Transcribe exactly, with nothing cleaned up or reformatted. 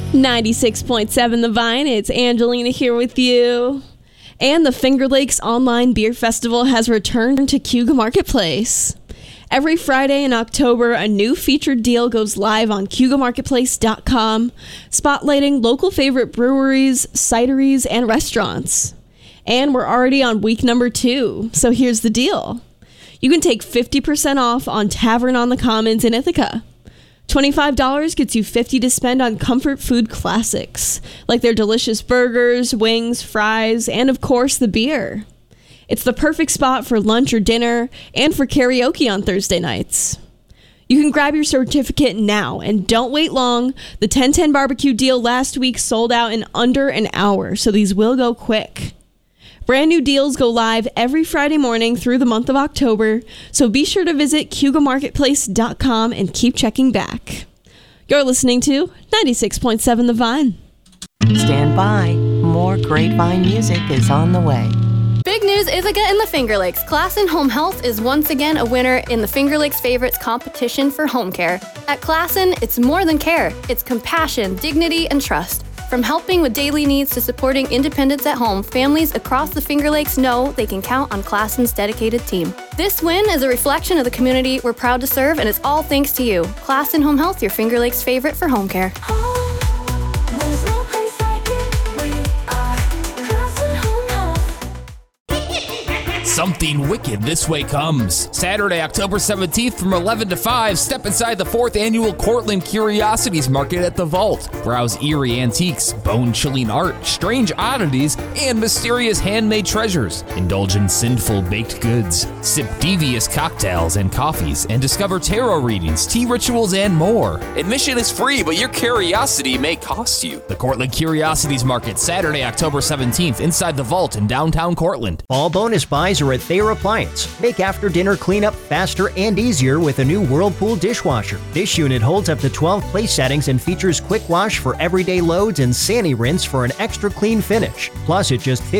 ninety-six point seven The Vine, it's Angelina here with you. And the Finger Lakes Online Beer Festival has returned to Cayuga Marketplace. Every Friday in October, a new featured deal goes live on Cayuga Marketplace dot com, spotlighting local favorite breweries, cideries, and restaurants. And we're already on week number two, so here's the deal. You can take fifty percent off on Tavern on the Commons in Ithaca. twenty-five dollars gets you fifty dollars to spend on comfort food classics, like their delicious burgers, wings, fries, and of course the beer. It's the perfect spot for lunch or dinner, and for karaoke on Thursday nights. You can grab your certificate now, and don't wait long. The ten ten barbecue deal last week sold out in under an hour, so these will go quick. Brand new deals go live every Friday morning through the month of October, so be sure to visit Cayuga Marketplace dot com and keep checking back. You're listening to ninety-six point seven The Vine. Stand by. More great Vine music is on the way. Big news, Ithaca and the Finger Lakes. Klassen Home Health is once again a winner in the Finger Lakes Favorites competition for home care. At Klassen, it's more than care. It's compassion, dignity, and trust. From helping with daily needs to supporting independence at home, families across the Finger Lakes know they can count on Klassen's dedicated team. This win is a reflection of the community we're proud to serve, and it's all thanks to you. Klassen Home Health, your Finger Lakes favorite for home care. Something wicked this way comes. Saturday, October seventeenth from eleven to five, step inside the fourth annual Cortland Curiosities Market at the Vault. Browse eerie antiques, bone-chilling art, strange oddities, and mysterious handmade treasures. Indulge in sinful baked goods. Sip devious cocktails and coffees, and discover tarot readings, tea rituals, and more. Admission is free, but your curiosity may cost you. The Cortland Curiosities Market, Saturday, October seventeenth, inside the Vault in downtown Cortland. All bonus buys are at Thayer Appliance. Make after-dinner cleanup faster and easier with a new Whirlpool dishwasher. This unit holds up to twelve place settings and features quick wash for everyday loads and Sani rinse for an extra clean finish. Plus, at just